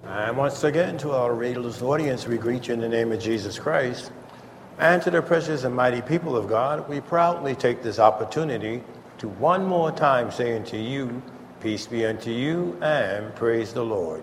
And once again, to our radialist audience, we greet you in the name of Jesus Christ. And to the precious and mighty people of God, we proudly take this opportunity to one more time say unto you, peace be unto you, and praise the Lord.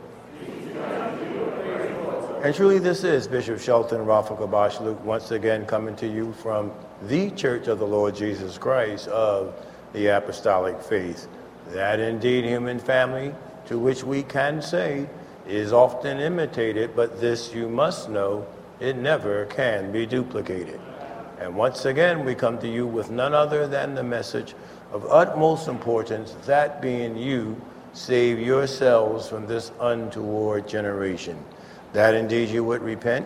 And truly this is Bishop Shelton Rapha Kabash Luke once again coming to you from the Church of the Lord Jesus Christ of the Apostolic Faith. That indeed human family to which we can say is often imitated, but this you must know, it never can be duplicated. And once again, we come to you with none other than the message of utmost importance, that being you save yourselves from this untoward generation. That indeed you would repent,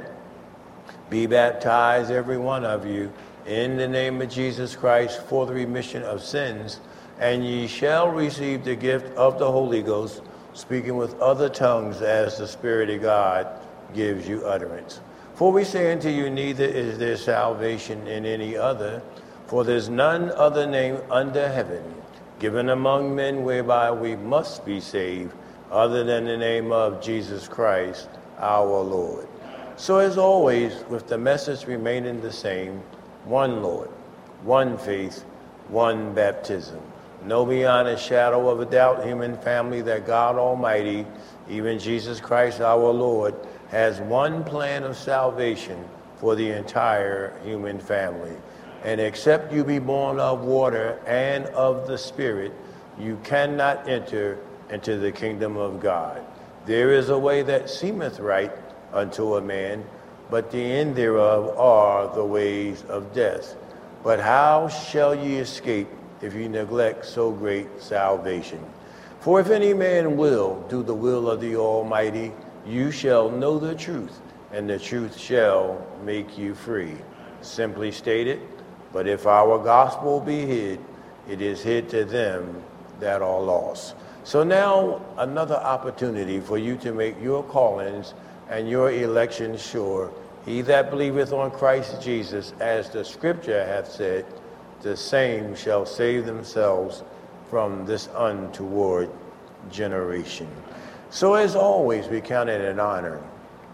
be baptized, every one of you, in the name of Jesus Christ for the remission of sins, and ye shall receive the gift of the Holy Ghost, speaking with other tongues as the Spirit of God gives you utterance. For we say unto you, neither is there salvation in any other, for there's none other name under heaven given among men whereby we must be saved, other than the name of Jesus Christ our Lord. So as always, with the message remaining the same, one Lord, one faith, one baptism. Know beyond a shadow of a doubt, human family, that God Almighty, even Jesus Christ our Lord, has one plan of salvation for the entire human family. And except you be born of water and of the Spirit, you cannot enter into the kingdom of God. There is a way that seemeth right unto a man, but the end thereof are the ways of death. But how shall ye escape if you neglect so great salvation? For if any man will do the will of the Almighty, you shall know the truth, and the truth shall make you free. Simply stated, but if our gospel be hid, it is hid to them that are lost. So now another opportunity for you to make your callings and your election sure. He that believeth on Christ Jesus, as the scripture hath said, the same shall save themselves from this untoward generation. So as always, we count it an honor,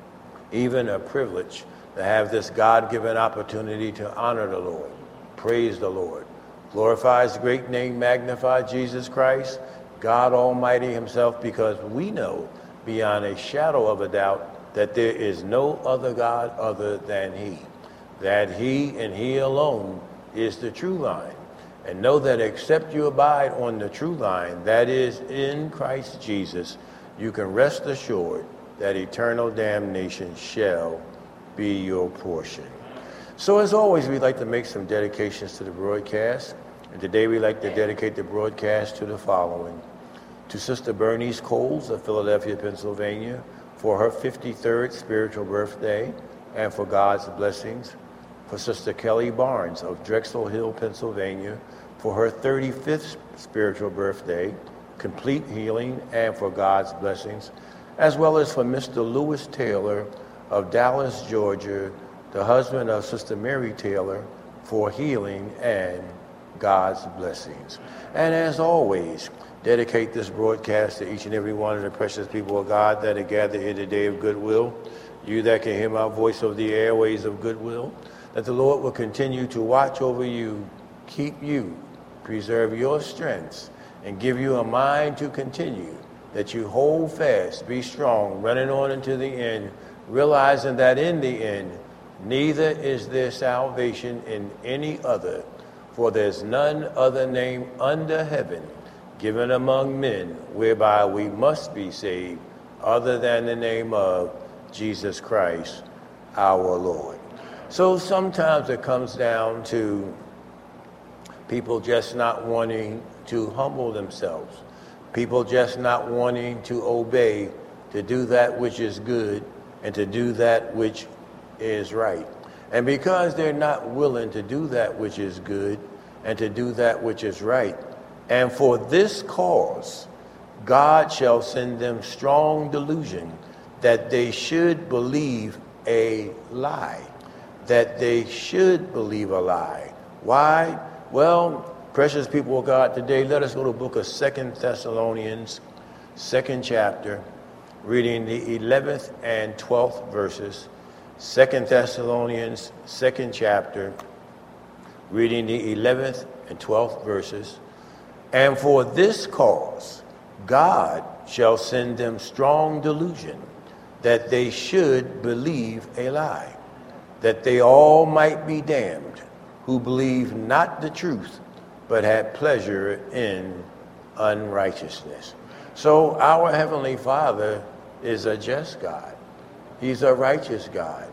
even a privilege, to have this God-given opportunity to honor the Lord, praise the Lord, glorify his great name, magnify Jesus Christ, God Almighty himself, because we know beyond a shadow of a doubt that there is no other God other than he, that he and he alone is the true line. And know that except you abide on the true line, that is in Christ Jesus, you can rest assured that eternal damnation shall be your portion. So as always, we'd like to make some dedications to the broadcast. And today we'd like to dedicate the broadcast to the following. To Sister Bernice Coles of Philadelphia, Pennsylvania, for her 53rd spiritual birthday and for God's blessings. For Sister Kelly Barnes of Drexel Hill, Pennsylvania, for her 35th spiritual birthday, complete healing and for God's blessings, as well as for Mr. Lewis Taylor of Dallas, Georgia, the husband of Sister Mary Taylor, for healing and God's blessings. And as always, dedicate this broadcast to each and every one of the precious people of God that are gathered here today of goodwill. You that can hear my voice over the airways of goodwill, that the Lord will continue to watch over you, keep you, preserve your strengths, and give you a mind to continue, that you hold fast, be strong, running on into the end, realizing that in the end, neither is there salvation in any other, for there's none other name under heaven given among men whereby we must be saved, other than the name of Jesus Christ our Lord. So sometimes it comes down to people just not wanting to humble themselves, people just not wanting to obey, to do that which is good and to do that which is right. And because they're not willing to do that which is good and to do that which is right, and for this cause, God shall send them strong delusion that they should believe a lie, that they should believe a lie. Why? Well, precious people of God, today let us go to the book of 2 Thessalonians, 2nd chapter, reading the 11th and 12th verses. 2 Thessalonians, 2nd chapter, reading the 11th and 12th verses. And for this cause, God shall send them strong delusion, that they should believe a lie, that they all might be damned, who believe not the truth, but had pleasure in unrighteousness. So our Heavenly Father is a just God. He's a righteous God.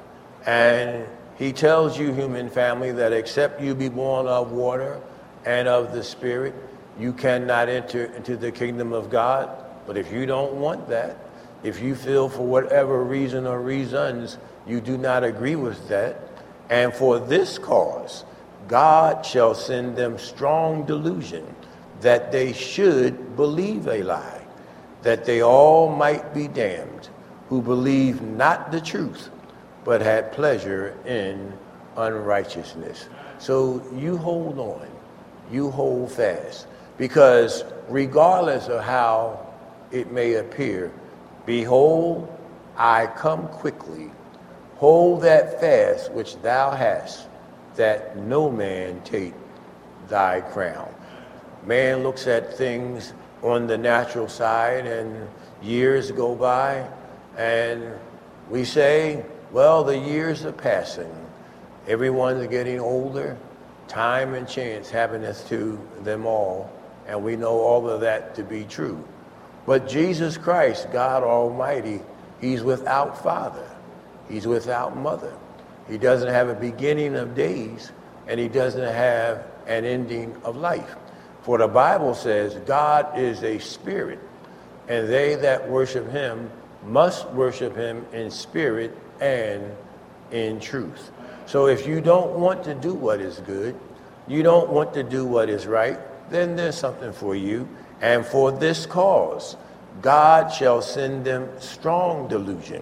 And he tells you, human family, that except you be born of water and of the Spirit, you cannot enter into the kingdom of God. But if you don't want that, if you feel for whatever reason or reasons you do not agree with that, and for this cause, God shall send them strong delusion, that they should believe a lie, that they all might be damned, who believe not the truth, but had pleasure in unrighteousness. So you hold on, you hold fast, because regardless of how it may appear, behold, I come quickly. Hold that fast which thou hast, that no man take thy crown. Man looks at things on the natural side, and years go by, and we say, well, the years are passing. Everyone's getting older. Time and chance happeneth to them all, and we know all of that to be true. But Jesus Christ, God Almighty, he's without father. He's without mother. He doesn't have a beginning of days, and he doesn't have an ending of life. For the Bible says God is a spirit, and they that worship him must worship him in spirit and in truth. So if you don't want to do what is good, you don't want to do what is right, then there's something for you. And for this cause, God shall send them strong delusion.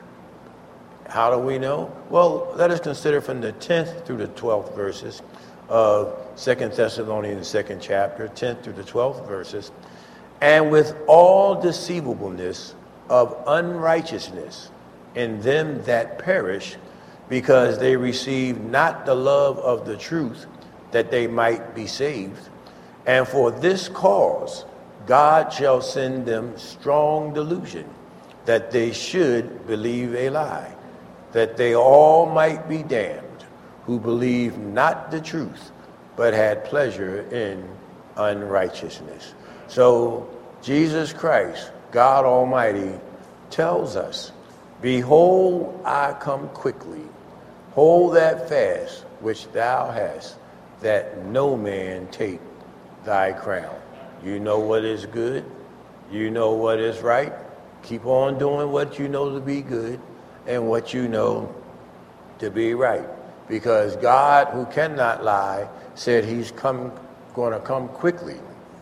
How do we know? Well, let us consider from the 10th through the 12th verses of 2 Thessalonians, 2nd chapter, 10th through the 12th verses. And with all deceivableness of unrighteousness in them that perish, because they receive not the love of the truth, that they might be saved. And for this cause, God shall send them strong delusion, that they should believe a lie, that they all might be damned, who believe not the truth, but had pleasure in unrighteousness. So Jesus Christ, God Almighty, tells us, behold, I come quickly. Hold that fast which thou hast, that no man take thy crown. You know what is good. You know what is right. Keep on doing what you know to be good and what you know to be right. Because God, who cannot lie, said he's going to come quickly.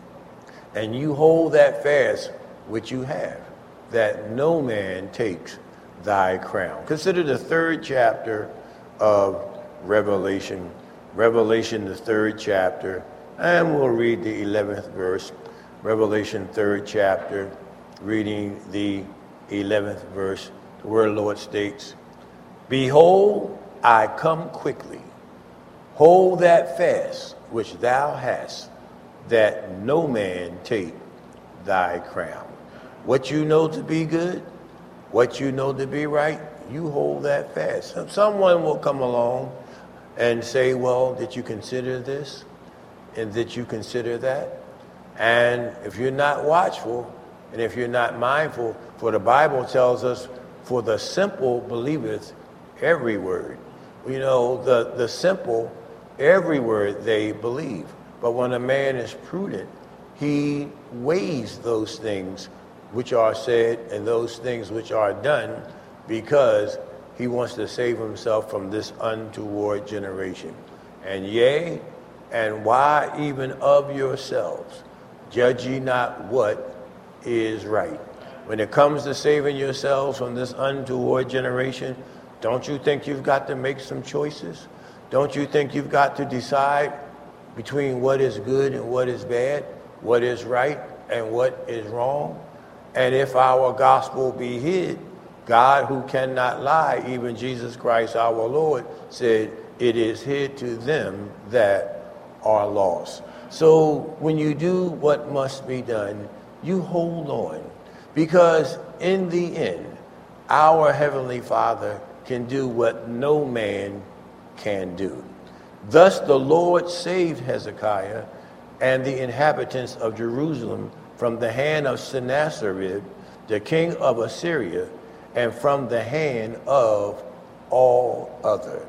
And you hold that fast which you have, that no man takes thy crown. Consider the 3rd chapter of Revelation. Revelation, the 3rd chapter, and we'll read the 11th verse. Revelation, 3rd chapter, reading the 11th verse. The word of the Lord states, behold, I come quickly. Hold that fast which thou hast, that no man take thy crown. What you know to be good, what you know to be right, you hold that fast. Someone will come along and say, well, did you consider this? And did you consider that? And if you're not watchful, and if you're not mindful, for the Bible tells us, for the simple believeth every word. You know, the simple, every word they believe. But when a man is prudent, he weighs those things which are said and those things which are done, because he wants to save himself from this untoward generation. And yea, and why even of yourselves judge ye not what is right. When it comes to saving yourselves from this untoward generation, don't you think you've got to make some choices? Don't you think you've got to decide between what is good and what is bad, what is right and what is wrong? And if our gospel be hid, God, who cannot lie, even Jesus Christ our Lord, said, it is hid to them that are lost. So when you do what must be done, you hold on. Because in the end, our Heavenly Father can do what no man can do. Thus the Lord saved Hezekiah and the inhabitants of Jerusalem from the hand of Sennacherib, the king of Assyria, and from the hand of all other.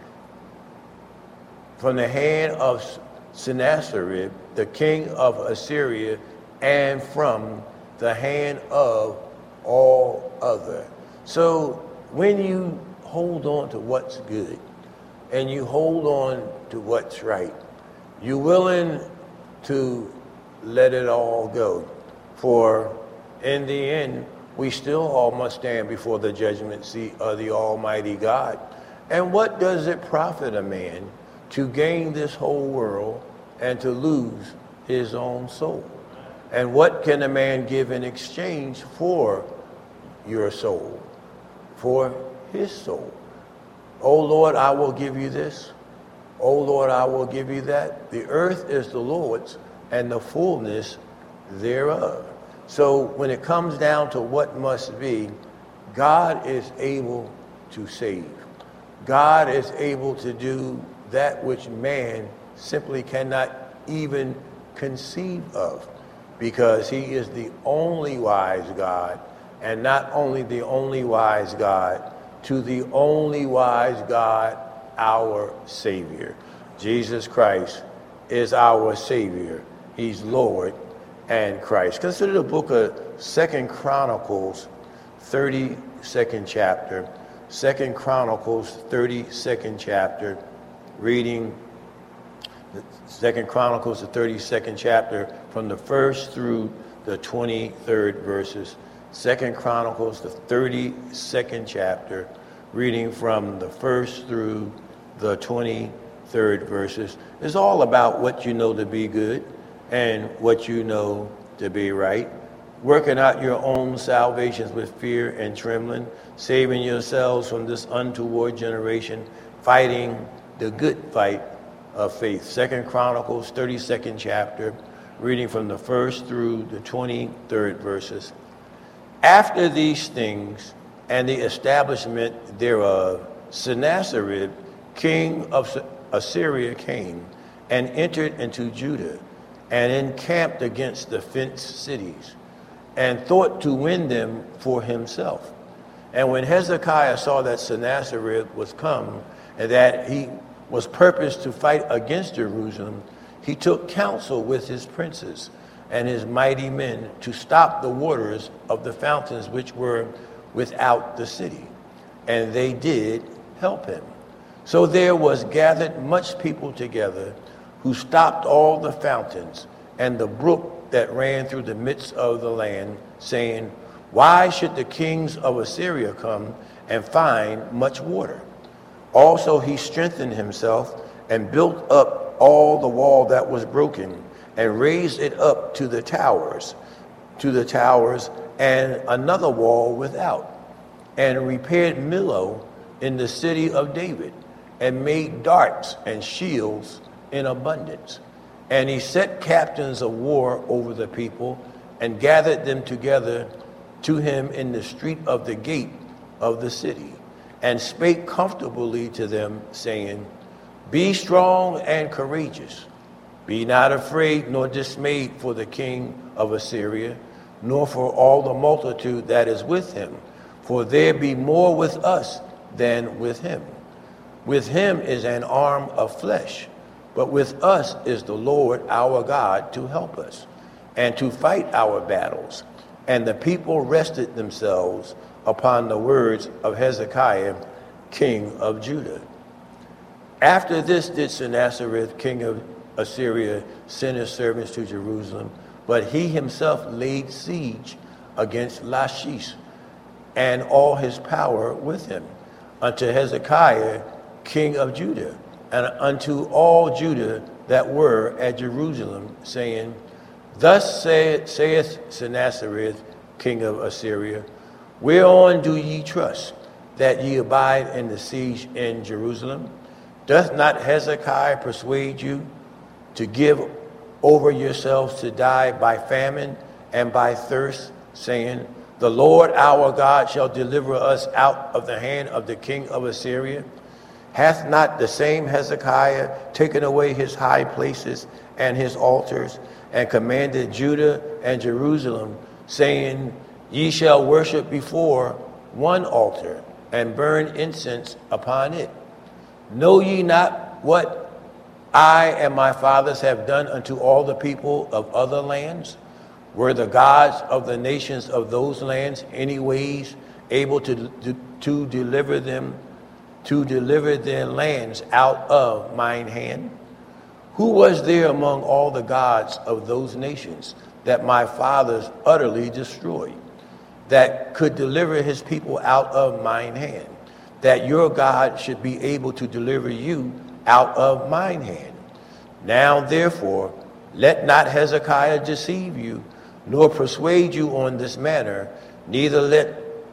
From the hand of Sennacherib, the king of Assyria, and from the hand of all other. So when you hold on to what's good and you hold on to what's right, you're willing to let it all go. For in the end, we still all must stand before the judgment seat of the Almighty God. And what does it profit a man to gain this whole world and to lose his own soul? And what can a man give in exchange for your soul, for his soul? Oh Lord, I will give you this. Oh Lord, I will give you that. The earth is the Lord's and the fullness thereof. So when it comes down to what must be, God is able to save. God is able to do that which man simply cannot even conceive of, because he is the only wise God, and not only the only wise God, to the only wise God, our Savior. Jesus Christ is our Savior. He's Lord and Christ. Consider the book of 2 Chronicles, 32nd chapter. 2 Chronicles, 32nd chapter, reading the 2 Chronicles, the 32nd chapter, from the 1st through the 23rd verses. 2 Chronicles, the 32nd chapter, reading from the 1st through the 23rd verses. It's all about what you know to be good and what you know to be right, working out your own salvations with fear and trembling, saving yourselves from this untoward generation, fighting the good fight of faith. 2 Chronicles, 32nd chapter, reading from the 1st through the 23rd verses. After these things and the establishment thereof, Sennacherib, king of Assyria, came and entered into Judah and encamped against the fenced cities, and thought to win them for himself. And when Hezekiah saw that Sennacherib was come, and that he was purposed to fight against Jerusalem, he took counsel with his princes and his mighty men to stop the waters of the fountains which were without the city. And they did help him. So there was gathered much people together, who stopped all the fountains and the brook that ran through the midst of the land, saying, why should the kings of Assyria come and find much water? Also he strengthened himself and built up all the wall that was broken, and raised it up to the towers, and another wall without, and repaired Millo in the city of David, and made darts and shields in abundance. And he set captains of war over the people, and gathered them together to him in the street of the gate of the city, and spake comfortably to them, saying, be strong and courageous. Be not afraid nor dismayed for the king of Assyria, nor for all the multitude that is with him, for there be more with us than with him. With him is an arm of flesh, but with us is the Lord our God to help us, and to fight our battles. And the people rested themselves upon the words of Hezekiah, king of Judah. After this did Sennacherib, king of Assyria, send his servants to Jerusalem, but he himself laid siege against Lachish, and all his power with him, unto Hezekiah, king of Judah, and unto all Judah that were at Jerusalem, saying, thus saith Sennacherib, king of Assyria. Whereon do ye trust, that ye abide in the siege in Jerusalem? Doth not Hezekiah persuade you to give over yourselves to die by famine and by thirst, saying, the Lord our God shall deliver us out of the hand of the king of Assyria? Hath not the same Hezekiah taken away his high places and his altars, and commanded Judah and Jerusalem, saying, ye shall worship before one altar, and burn incense upon it? Know ye not what I and my fathers have done unto all the people of other lands? Were the gods of the nations of those lands any ways able to deliver their lands out of mine hand? Who was there among all the gods of those nations that my fathers utterly destroyed, that could deliver his people out of mine hand, that your God should be able to deliver you out of mine hand? Now therefore, let not Hezekiah deceive you, nor persuade you on this manner, neither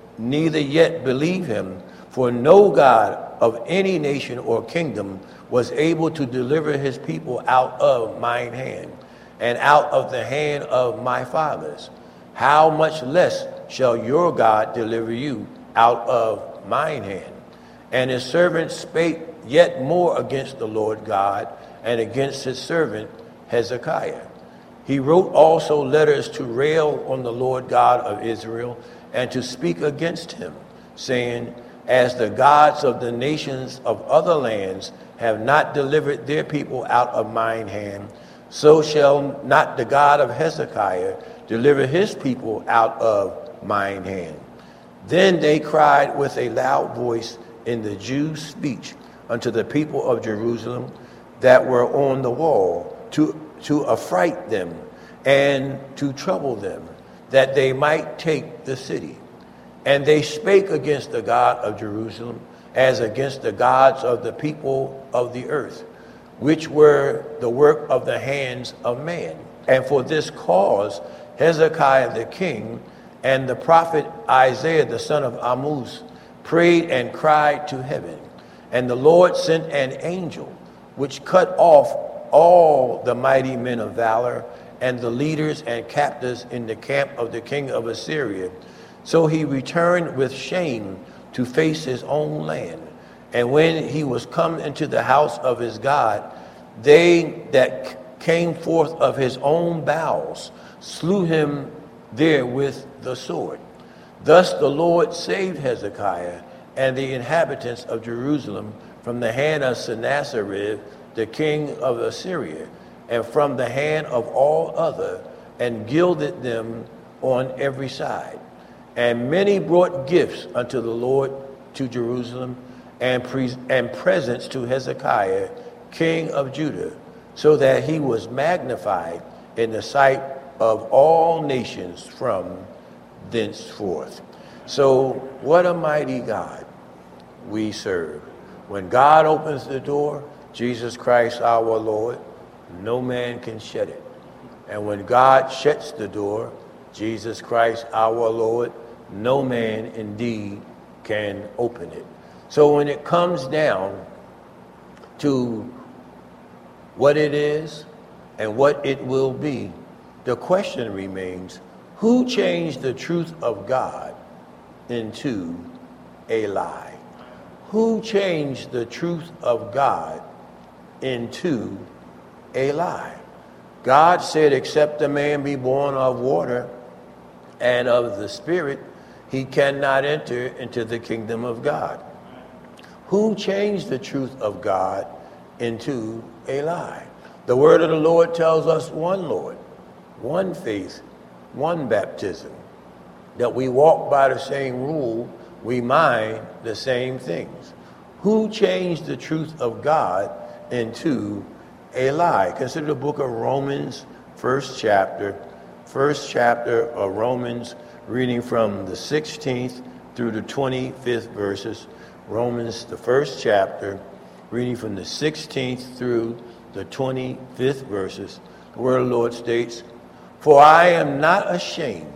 yet believe him, for no God of any nation or kingdom was able to deliver his people out of mine hand, and out of the hand of my fathers. How much less shall your God deliver you out of mine hand? And his servant spake yet more against the Lord God, and against his servant Hezekiah. He wrote also letters to rail on the Lord God of Israel, and to speak against him, saying, as the gods of the nations of other lands have not delivered their people out of mine hand, so shall not the God of Hezekiah deliver his people out of mine hand. Then they cried with a loud voice in the Jews' speech unto the people of Jerusalem that were on the wall, to affright them and to trouble them, that they might take the city. And they spake against the God of Jerusalem as against the gods of the people of the earth, which were the work of the hands of man. And for this cause Hezekiah the king and the prophet Isaiah the son of Amoz prayed and cried to heaven. And the Lord sent an angel, which cut off all the mighty men of valor and the leaders and captives in the camp of the king of Assyria. So he returned with shame to face his own land. And when he was come into the house of his God, they that came forth of his own bowels slew him there with the sword. Thus the Lord saved Hezekiah and the inhabitants of Jerusalem from the hand of Sennacherib, the king of Assyria, and from the hand of all other, and gilded them on every side. And many brought gifts unto the Lord to Jerusalem, and presents to Hezekiah, king of Judah, so that he was magnified in the sight of all nations from thenceforth. So what a mighty God we serve. When God opens the door, Jesus Christ our Lord, no man can shut it. And when God shuts the door, Jesus Christ our Lord, no man indeed can open it. So when it comes down to what it is and what it will be, the question remains, who changed the truth of God into a lie? Who changed the truth of God into a lie? God said, except a man be born of water and of the Spirit, he cannot enter into the kingdom of God. Who changed the truth of God into a lie? The word of the Lord tells us one Lord, one faith, one baptism, that we walk by the same rule, we mind the same things. Who changed the truth of God into a lie? Consider the book of Romans, first chapter of Romans, reading from the 16th through the 25th verses. Romans, the first chapter, reading from the 16th through the 25th verses. The word of the Lord states, for I am not ashamed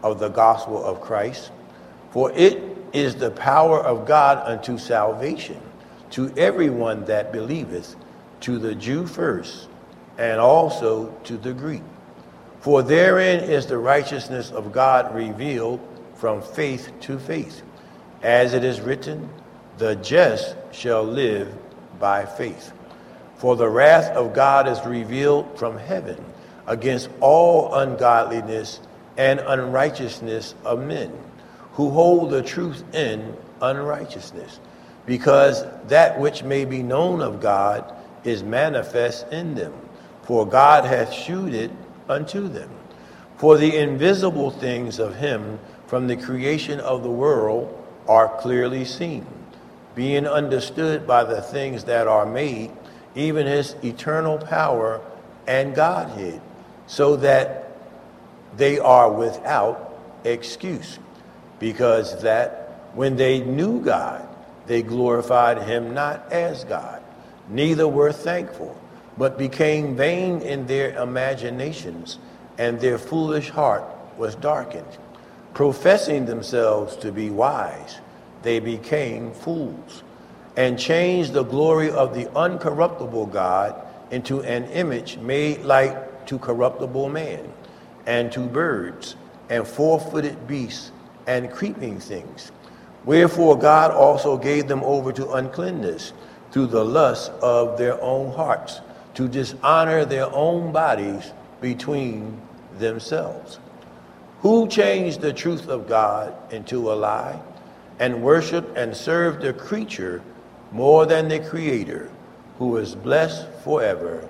of the gospel of Christ. For it is the power of God unto salvation to everyone that believeth, to the Jew first, and also to the Greek. For therein is the righteousness of God revealed from faith to faith. As it is written, the just shall live by faith. For the wrath of God is revealed from heaven against all ungodliness and unrighteousness of men, who hold the truth in unrighteousness, because that which may be known of God is manifest in them, for God hath shewed it unto them. For the invisible things of him from the creation of the world are clearly seen, being understood by the things that are made, even his eternal power and Godhead, so that they are without excuse. Because that when they knew God, they glorified him not as God, neither were thankful, but became vain in their imaginations, and their foolish heart was darkened. Professing themselves to be wise, they became fools, and changed the glory of the uncorruptible God into an image made like to corruptible man, and to birds, and four-footed beasts, and creeping things. Wherefore God also gave them over to uncleanness through the lust of their own hearts, to dishonor their own bodies between themselves. Who changed the truth of God into a lie, and worshiped and served the creature more than the Creator, who is blessed forever.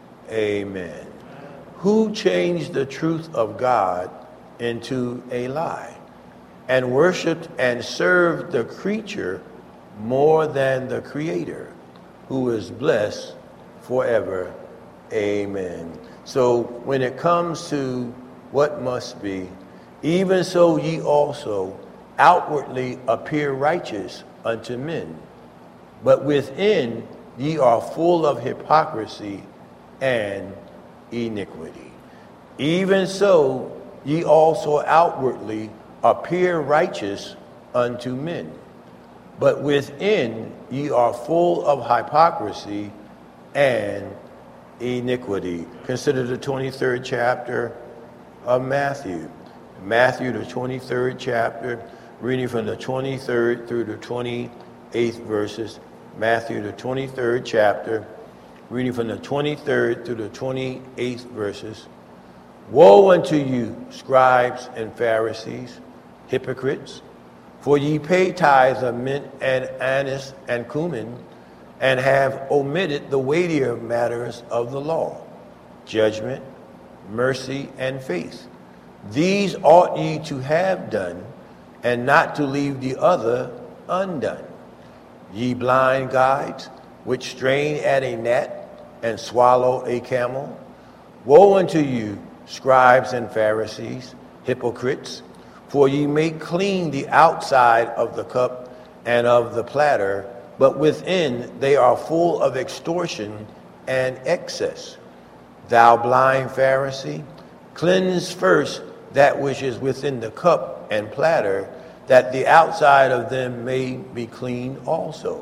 Amen. Who changed the truth of God into a lie, and worshiped and served the creature more than the Creator, who is blessed forever. Amen. So when it comes to what must be, even so ye also outwardly appear righteous unto men, but within ye are full of hypocrisy and iniquity. Even so ye also outwardly appear righteous unto men, but within ye are full of hypocrisy and iniquity. Consider the 23rd chapter of Matthew. Matthew, the 23rd chapter, reading from the 23rd through the 28th verses. Matthew, the 23rd chapter, reading from the 23rd through the 28th verses. Woe unto you, scribes and Pharisees, hypocrites! For ye pay tithes of mint and anise and cumin, and have omitted the weightier matters of the law, judgment, mercy, and faith. These ought ye to have done, and not to leave the other undone. Ye blind guides, which strain at a gnat and swallow a camel. Woe unto you, scribes and Pharisees, hypocrites! For ye make clean the outside of the cup and of the platter, but within they are full of extortion and excess. Thou blind Pharisee, cleanse first that which is within the cup and platter, that the outside of them may be clean also.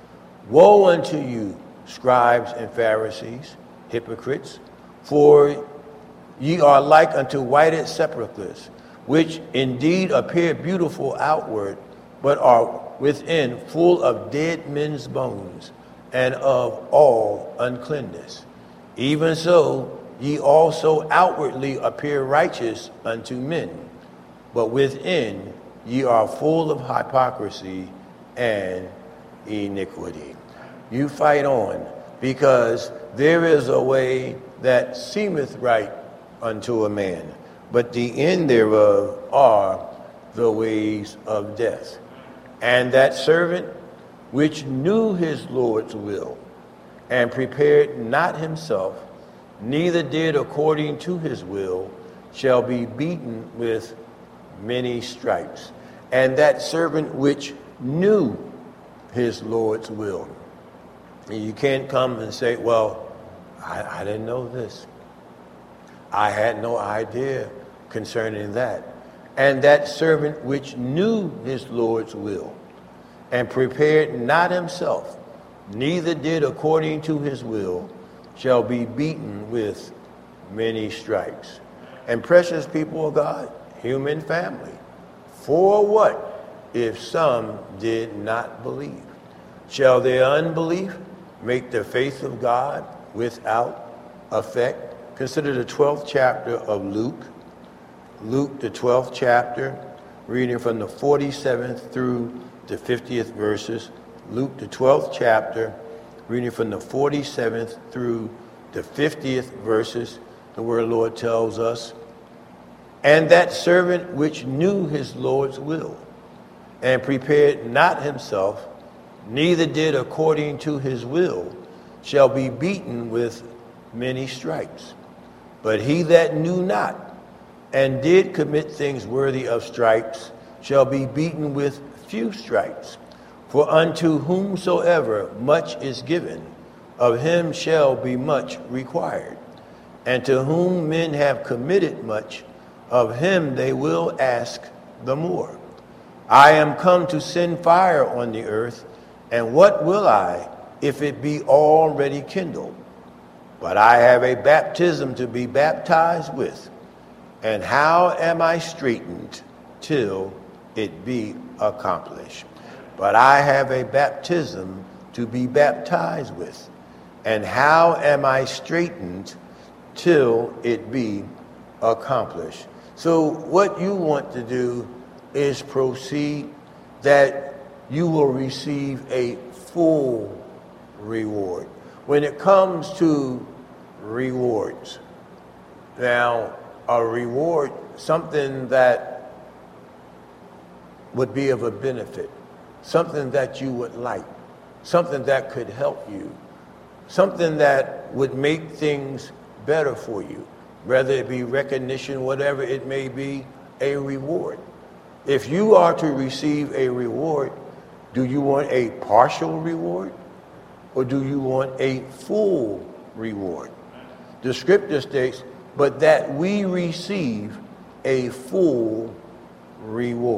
Woe unto you, scribes and Pharisees, hypocrites! For ye are like unto whited sepulchres, which indeed appear beautiful outward, but are within full of dead men's bones, and of all uncleanness. Even so, ye also outwardly appear righteous unto men, but within ye are full of hypocrisy and iniquity. You fight on, because there is a way that seemeth right unto a man, but the end thereof are the ways of death. And that servant which knew his Lord's will, and prepared not himself, neither did according to his will, shall be beaten with many stripes. And that servant which knew his Lord's will. And you can't come and say, well, I didn't know this. I had no idea concerning that. And that servant which knew his Lord's will, and prepared not himself, neither did according to his will, shall be beaten with many stripes. And precious people of God, human family, for what if some did not believe? Shall their unbelief make the faith of God without effect? Consider the 12th chapter of Luke. Luke, the 12th chapter, reading from the 47th through the 50th verses. Luke, the 12th chapter, reading from the 47th through the 50th verses. The word of the Lord tells us, and that servant which knew his Lord's will, and prepared not himself, neither did according to his will, shall be beaten with many stripes. But he that knew not, and did commit things worthy of stripes, shall be beaten with few stripes. For unto whomsoever much is given, of him shall be much required. And to whom men have committed much, of him they will ask the more. I am come to send fire on the earth, and what will I, if it be already kindled? But I have a baptism to be baptized with, and how am I straitened till it be accomplished? But I have a baptism to be baptized with, and how am I straitened till it be accomplished? So what you want to do is proceed that you will receive a full reward. When it comes to rewards, now a reward, something that would be of a benefit, something that you would like, something that could help you, something that would make things better for you, whether it be recognition, whatever it may be, a reward. If you are to receive a reward, do you want a partial reward or do you want a full reward? The scripture states, but that we receive a full reward.